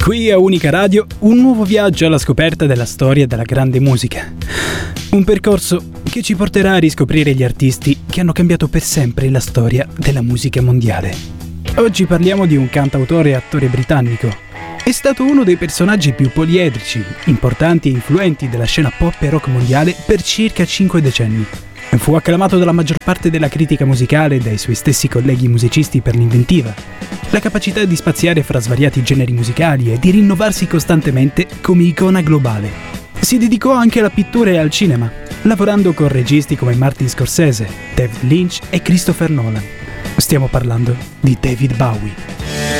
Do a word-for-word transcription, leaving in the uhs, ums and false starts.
Qui a Unica Radio, un nuovo viaggio alla scoperta della storia della grande musica. Un percorso che ci porterà a riscoprire gli artisti che hanno cambiato per sempre la storia della musica mondiale. Oggi parliamo di un cantautore e attore britannico. È stato uno dei personaggi più poliedrici, importanti e influenti della scena pop e rock mondiale per circa cinque decenni. Fu acclamato dalla maggior parte della critica musicale e dai suoi stessi colleghi musicisti per l'inventiva, la capacità di spaziare fra svariati generi musicali e di rinnovarsi costantemente come icona globale. Si dedicò anche alla pittura e al cinema, lavorando con registi come Martin Scorsese, David Lynch e Christopher Nolan. Stiamo parlando di David Bowie.